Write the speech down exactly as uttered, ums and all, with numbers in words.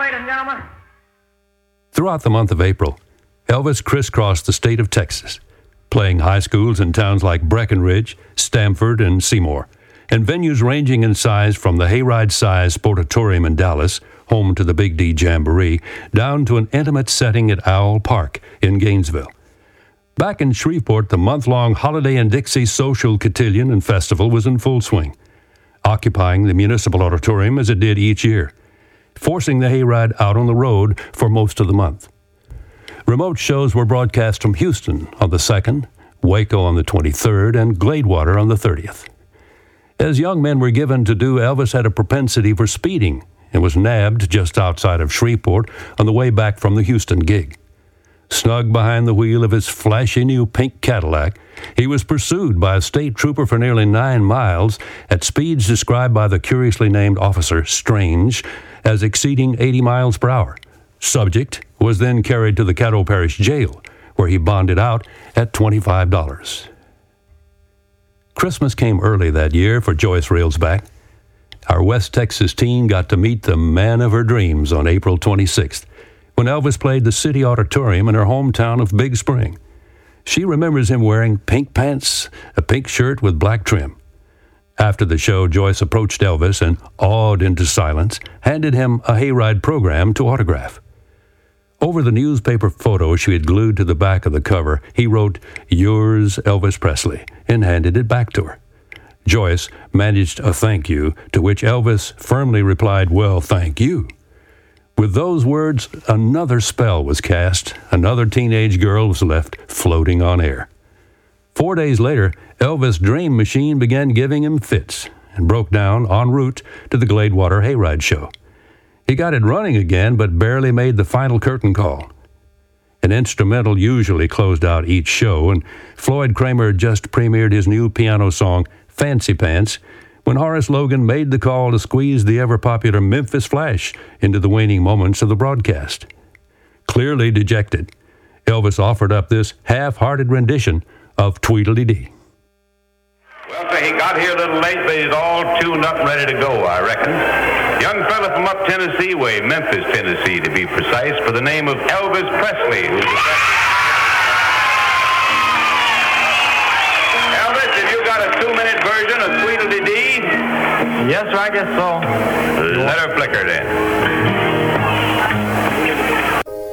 ladies and gentlemen. Throughout the month of April, Elvis crisscrossed the state of Texas, playing high schools in towns like Breckenridge, Stamford, and Seymour, and venues ranging in size from the Hayride-sized Sportatorium in Dallas, home to the Big D Jamboree, down to an intimate setting at Owl Park in Gainesville. Back in Shreveport, the month-long Holiday in Dixie social cotillion and festival was in full swing, occupying the municipal auditorium as it did each year, forcing the hayride out on the road for most of the month. Remote shows were broadcast from Houston on the second, Waco on the twenty-third, and Gladewater on the thirtieth. As young men were given to do, Elvis had a propensity for speeding and was nabbed just outside of Shreveport on the way back from the Houston gig. Snug behind the wheel of his flashy new pink Cadillac, he was pursued by a state trooper for nearly nine miles at speeds described by the curiously named officer Strange as exceeding eighty miles per hour. Subject was then carried to the Caddo Parish Jail, where he bonded out at twenty-five dollars. Christmas came early that year for Joyce Railsback. Our West Texas teen got to meet the man of her dreams on April twenty-sixth, when Elvis played the City Auditorium in her hometown of Big Spring. She remembers him wearing pink pants, a pink shirt with black trim. After the show, Joyce approached Elvis and, awed into silence, handed him a hayride program to autograph. Over the newspaper photo she had glued to the back of the cover, he wrote, "Yours, Elvis Presley," and handed it back to her. Joyce managed a thank you, to which Elvis firmly replied, "Well, thank you." With those words, another spell was cast. Another teenage girl was left floating on air. Four days later, Elvis' dream machine began giving him fits and broke down en route to the Gladewater Hayride show. He got it running again, but barely made the final curtain call. An instrumental usually closed out each show, and Floyd Kramer just premiered his new piano song, Fancy Pants, when Horace Logan made the call to squeeze the ever-popular Memphis Flash into the waning moments of the broadcast. Clearly dejected, Elvis offered up this half-hearted rendition of Tweedledee. Well, sir, he got here a little late, but he's all tuned up and ready to go, I reckon. Young fella from up Tennessee way, Memphis, Tennessee, to be precise, for the name of Elvis Presley. Who's a... Elvis, have you got a two-minute version of Tweedledee? Yes, sir, I guess so. Let her flicker then.